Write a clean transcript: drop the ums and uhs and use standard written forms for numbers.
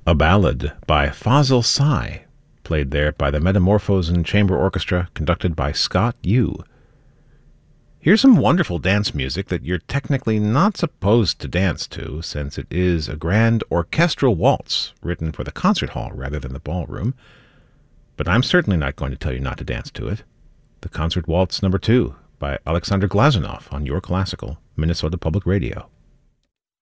A Ballad by Fazil Say, played there by the Metamorphosen Chamber Orchestra, conducted by Scott Yu. Here's some wonderful dance music that you're technically not supposed to dance to, since it is a grand orchestral waltz written for the concert hall rather than the ballroom. But I'm certainly not going to tell you not to dance to it. The Concert Waltz No. 2 by Alexander Glazunov on Your Classical, Minnesota Public Radio.